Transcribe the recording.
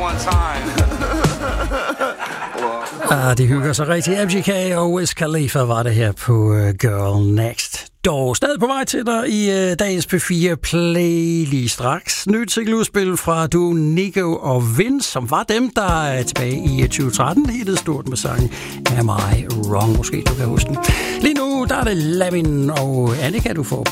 one time. De hygger sig rigtig. MGK og Wiz Khalifa var det her på Girl Next Door. Stadig på vej til dig i dagens P4 Play lige straks. Nyt singeludspil fra duoen Nico og Vince, som var dem, der er tilbage i 2013 hittede stort med sangen Am I Wrong? Måske du kan huske den. Lige nu der er det Lamin og Annika, du får